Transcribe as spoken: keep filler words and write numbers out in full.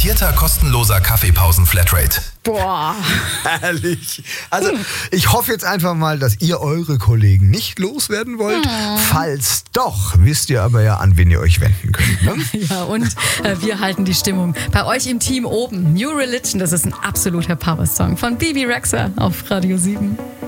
Garantierter kostenloser Kaffeepausen-Flatrate. Boah. Herrlich. Also ich hoffe jetzt einfach mal, dass ihr eure Kollegen nicht loswerden wollt. Mhm. Falls doch, wisst ihr aber ja, an wen ihr euch wenden könnt. Ne? Ja, und äh, wir halten die Stimmung bei euch im Team oben. New Religion, das ist ein absoluter Power-Song von Bebe Rexha auf Radio sieben.